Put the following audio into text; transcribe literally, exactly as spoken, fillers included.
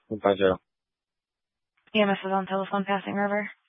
Five zero. E M S is on telephone passing river.